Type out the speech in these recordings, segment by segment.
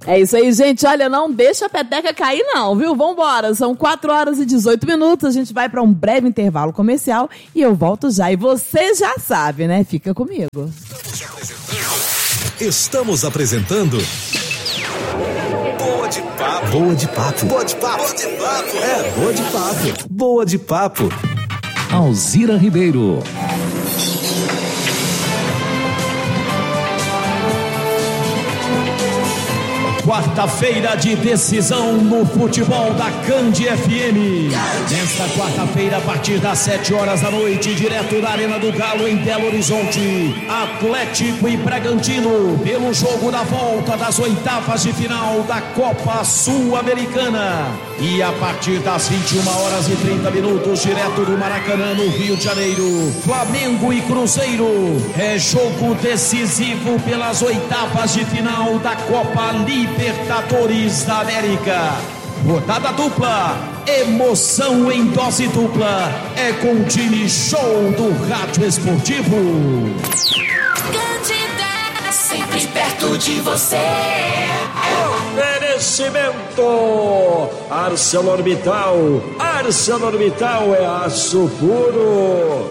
É isso aí, gente. Olha, não deixa a peteca cair não, viu? Vambora, são 4h18. A gente vai para um breve intervalo comercial e eu volto já. E você já sabe, né? Fica comigo. Estamos apresentando Boa de Papo. Boa de Papo. Boa de Papo. Boa de Papo. É, Boa de Papo. Boa de Papo. Alzira Ribeiro. Quarta-feira de decisão no futebol da Candi FM. Nesta quarta-feira, a partir das 7h, direto da Arena do Galo, em Belo Horizonte, Atlético e Bragantino, pelo jogo da volta das oitavas de final da Copa Sul-Americana. E a partir das 21h30, direto do Maracanã, no Rio de Janeiro, Flamengo e Cruzeiro. É jogo decisivo pelas oitavas de final da Copa Libertadores da América. Rodada dupla, emoção em dose dupla. É com o time show do Rádio Esportivo. Candida, sempre perto de você. Oferecimento ArcelorMittal. ArcelorMittal é aço puro.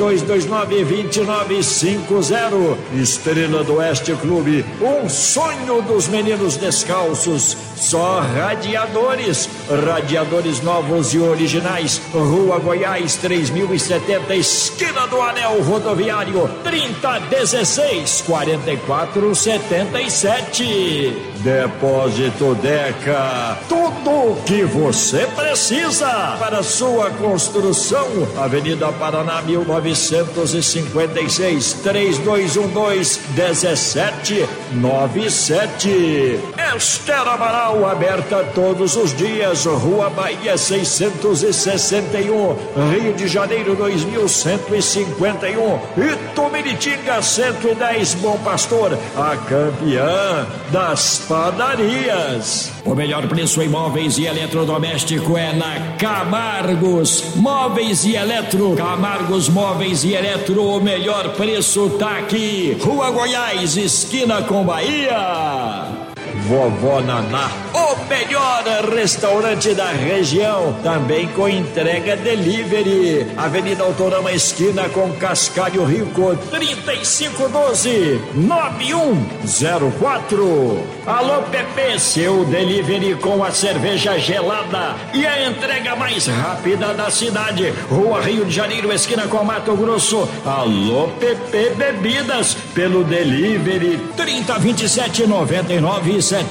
3229-2950. Estrela do Oeste Clube, um sonho dos meninos descalços. Só radiadores novos e originais. Rua Goiás 3070, esquina do Anel Rodoviário, 3016-4477. Depósito Deca, tudo o que você precisa para sua construção. Avenida Paraná 1956, 3212-1797. Esther Amaral, aberta todos os dias. Rua Bahia 661, Rio de Janeiro 2151. Itumiritinga 110, Bom Pastor, a campeã das padarias. O melhor preço em móveis e eletrodoméstico é na Camargos Móveis e Eletro. Camargos Móveis e Eletro, o melhor preço tá aqui. Rua Goiás, esquina com Bahia. Vovó Naná, o melhor restaurante da região, também com entrega delivery. Avenida Autorama, esquina com Cascalho Rico, 3512-9104. Alô Pepe, seu delivery com a cerveja gelada e a entrega mais rápida da cidade. Rua Rio de Janeiro, esquina com Mato Grosso. Alô Pepe Bebidas, pelo delivery 3027-9977.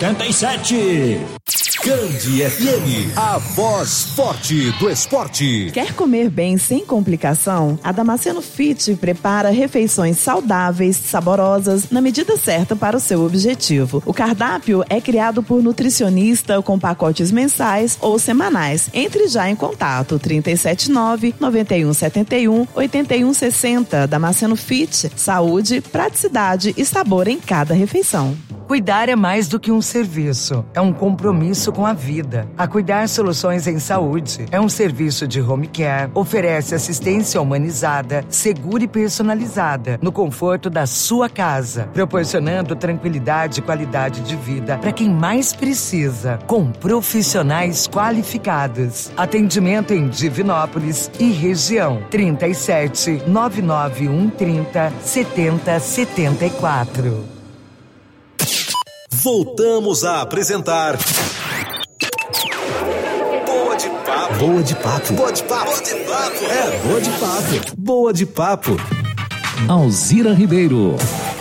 Candi FM, a voz forte do esporte. Quer comer bem sem complicação? A Damasceno Fit prepara refeições saudáveis, saborosas, na medida certa para o seu objetivo. O cardápio é criado por nutricionista com pacotes mensais ou semanais. Entre já em contato, 379-9171-8160. Damasceno Fit, saúde, praticidade e sabor em cada refeição. Cuidar é mais do que um serviço, é um compromisso com a vida. A Cuidar Soluções em Saúde é um serviço de home care, oferece assistência humanizada, segura e personalizada, no conforto da sua casa, proporcionando tranquilidade e qualidade de vida para quem mais precisa, com profissionais qualificados. Atendimento em Divinópolis e região, 37 99130 7074. Voltamos a apresentar Boa de Papo. Boa de Papo. Boa de Papo. Boa de Papo. É, Boa de Papo. Boa de Papo. Alzira Ribeiro.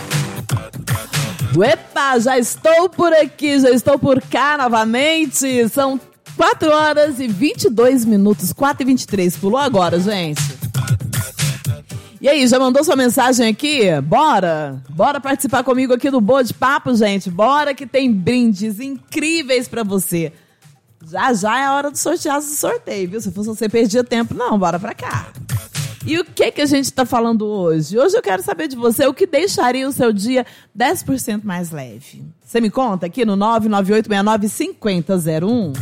Epa, já estou por aqui, já estou por cá novamente. São 4h22, 4h23. Pulou agora, gente. E aí, já mandou sua mensagem aqui? Bora! Bora participar comigo aqui do Boa de Papo, gente. Bora que tem brindes incríveis pra você. Já é a hora do sorteio, viu? Se fosse você, perdia tempo. Não, bora pra cá. E o que a gente tá falando hoje? Hoje eu quero saber de você o que deixaria o seu dia 10% mais leve. Você me conta aqui no 998695001.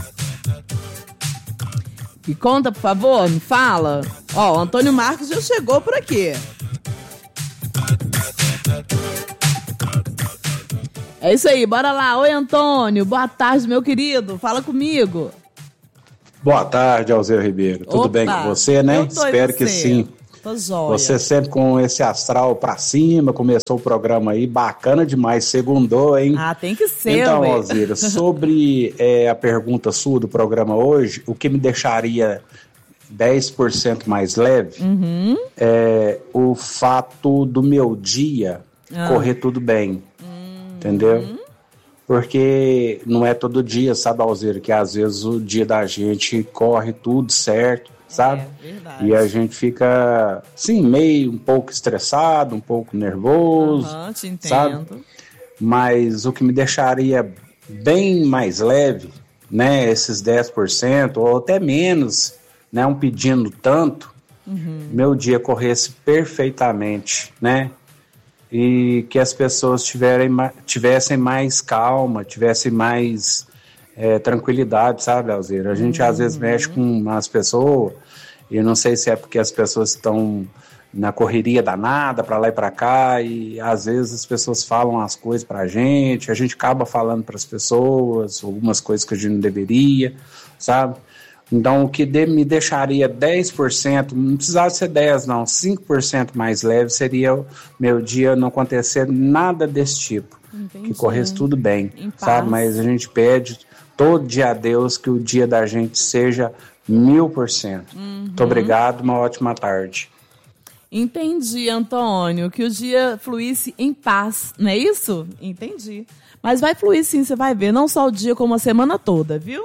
Me conta, por favor, me fala. Ó, o Antônio Marcos já chegou por aqui. É isso aí, bora lá. Oi, Antônio. Boa tarde, meu querido. Fala comigo. Boa tarde, Alzira Ribeiro. Tudo bem com você, né? Espero que sim. Tô jóia. Você sempre com esse astral pra cima, começou o programa aí, bacana demais, segundou, hein? Ah, tem que ser, então, Alzira, sobre a pergunta sua do programa hoje, o que me deixaria 10% mais leve é o fato do meu dia correr tudo bem, entendeu? Porque não é todo dia, sabe, Alzira, que às vezes o dia da gente corre tudo certo, sabe? É verdade. E a gente fica, assim, meio um pouco estressado, um pouco nervoso, te entendo. sabe? Mas o que me deixaria bem mais leve, né, esses 10% ou até menos, não pedindo tanto, meu dia corresse perfeitamente, né? E que as pessoas tivessem mais calma, tivessem mais tranquilidade, sabe, Alzira? A gente às vezes mexe com as pessoas, e eu não sei se é porque as pessoas estão na correria danada, para lá e para cá, e às vezes as pessoas falam as coisas pra gente, a gente acaba falando para as pessoas algumas coisas que a gente não deveria, sabe? Então, o que me deixaria 10%, não precisava ser 10%, não, 5% mais leve seria o meu dia não acontecer nada desse tipo. Entendi. Que corresse tudo bem, sabe? Mas a gente pede todo dia a Deus que o dia da gente seja 1000%. Muito obrigado, uma ótima tarde. Entendi, Antônio, que o dia fluísse em paz, não é isso? Entendi. Mas vai fluir sim, você vai ver, não só o dia, como a semana toda, viu?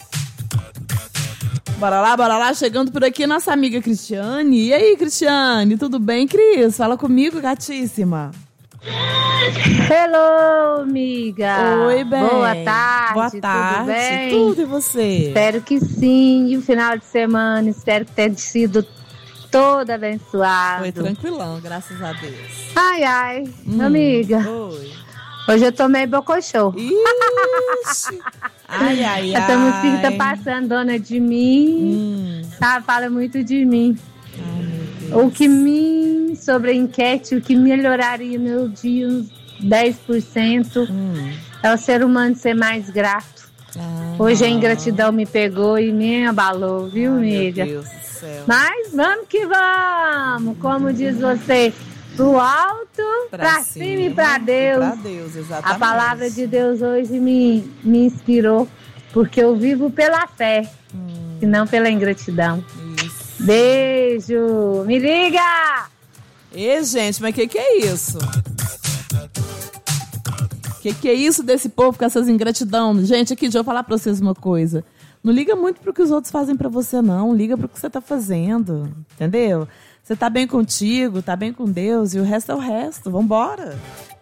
Bora lá, chegando por aqui nossa amiga Cristiane. E aí, Cristiane, tudo bem, Cris? Fala comigo, gatíssima. Hello, amiga. Oi, bem. Boa tarde. Boa tarde. Tudo bem? Tudo, e você? Espero que sim. E o final de semana, espero que tenha sido todo abençoado. Foi tranquilão, graças a Deus. Ai, amiga. Oi. Hoje eu tomei bocochô. Ixi. Ai. Essa música tá passando, dona de mim. Sabe, fala muito de mim. Ai, meu Deus. O que sobre a enquete, o que melhoraria meu dia uns 10% é o ser humano ser mais grato. Hoje a ingratidão me pegou e me abalou, viu, amiga? Meu Deus do céu. Mas vamos que vamos, como diz você, pro alto, pra cima e pra Deus. Pra Deus, exatamente. A palavra de Deus hoje me inspirou, porque eu vivo pela fé e não pela ingratidão. Isso. Beijo! Me liga! Ê, gente, mas que é isso? Que é isso desse povo com essas ingratidão? Gente, aqui, deixa eu falar pra vocês uma coisa. Não liga muito pro que os outros fazem pra você, não. Liga pro que você tá fazendo, entendeu? Você tá bem contigo, tá bem com Deus, e o resto é o resto. Vambora!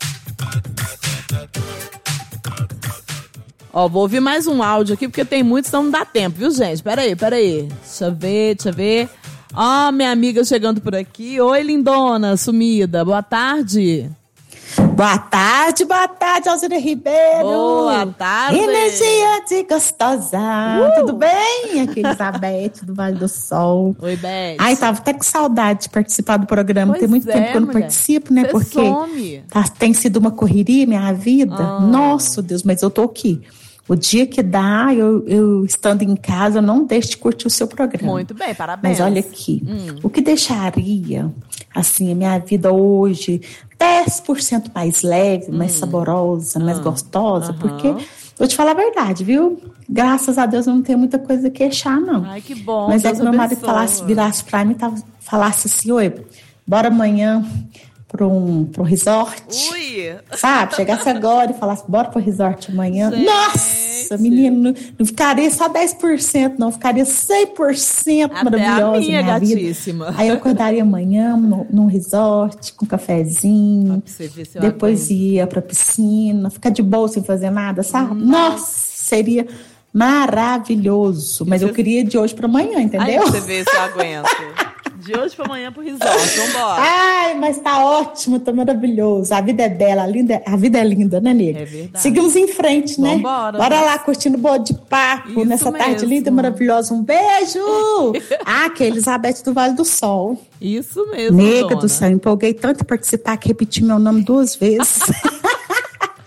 Ó, vou ouvir mais um áudio aqui, porque tem muitos, então não dá tempo, viu, gente? Peraí. Deixa eu ver. Ó, minha amiga chegando por aqui. Oi, lindona, sumida. Boa tarde. Boa tarde, Alzira Ribeiro. Boa tarde. Energiante gostosa. Tudo bem? Aqui, Elizabeth, do Vale do Sol. Oi, Beth. Ai, tava até com saudade de participar do programa. Pois tem muito tempo que eu não mulher. participo, né? Você Porque some. tem sido uma correria minha vida. Nossa, Deus, mas eu tô aqui. O dia que dá, eu estando em casa, eu não deixo de curtir o seu programa. Muito bem, parabéns. Mas olha aqui, o que deixaria, assim, a minha vida hoje 10% mais leve, mais saborosa, mais gostosa, porque, vou te falar a verdade, viu? Graças a Deus eu não tenho muita coisa a queixar, não. Ai, que bom. Mas Deus é que meu marido abençoe. virasse pra mim e falasse assim, oi, bora amanhã para um resort. Ui! Sabe? Chegasse agora e falasse, bora pro resort amanhã. Gente. Nossa, menino, não ficaria só 10%, não, ficaria 100% Até maravilhosa a minha minha vida. gatíssima. Aí eu acordaria amanhã num resort, com um cafezinho, Pra você ver se eu depois aguento. ia pra piscina, ficar de boa sem fazer nada, sabe? Nossa, seria maravilhoso. Mas eu queria de hoje pra amanhã, entendeu? Aí você vê se eu aguento. De hoje pra amanhã pro resort, vambora. Ai, mas tá ótimo, tá maravilhoso. A vida é bela, a vida é linda, né, nega? É verdade. Seguimos em frente, né? Vambora. Bora lá, curtindo o Bode de Papo, Isso nessa tarde mesmo. linda e maravilhosa. Um beijo! Que é Elizabeth do Vale do Sol. Isso mesmo, Nega dona. do céu, empolguei tanto em participar que repeti meu nome 2 vezes.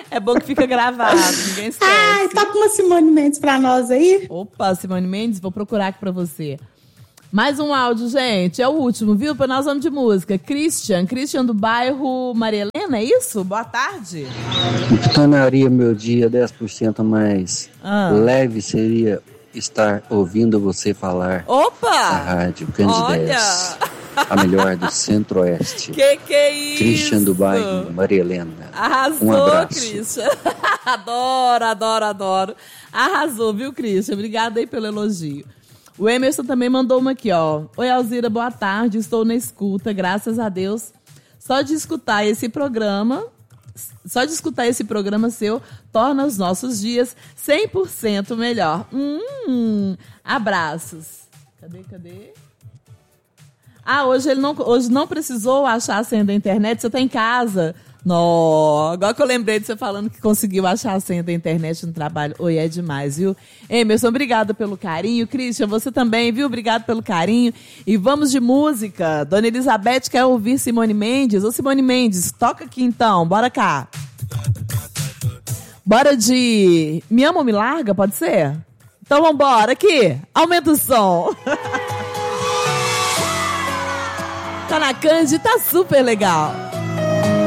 É bom que fica gravado, ninguém esquece. Ai, toca uma Simone Mendes pra nós aí. Opa, Simone Mendes, vou procurar aqui pra você. Mais um áudio, gente. É o último, viu? Nós vamos de música. Christian do bairro Maria Helena, é isso? Boa tarde. O que tornaria meu dia 10% mais leve seria estar ouvindo você falar. Opa! Na rádio Candidez. A melhor do Centro-Oeste. Que é isso? Christian do bairro Maria Helena. Arrasou, um abraço. Christian. Adoro. Arrasou, viu, Christian? Obrigada aí pelo elogio. O Emerson também mandou uma aqui, ó. Oi, Alzira, boa tarde. Estou na escuta, graças a Deus. Só de escutar esse programa seu torna os nossos dias 100% melhor. Abraços. Cadê? Hoje não precisou achar a senha da internet, você tá em casa. Não, agora que eu lembrei de você falando que conseguiu achar a senha da internet no trabalho. Oi, é demais, viu? Emerson, obrigado pelo carinho. Christian, você também, viu? Obrigado pelo carinho. E vamos de música. Dona Elizabeth quer ouvir Simone Mendes. Ô, Simone Mendes, toca aqui então. Bora cá. Bora de Me Ama ou Me Larga, pode ser? Então vambora, aqui. Aumenta o som. Tá na Candi, tá super legal.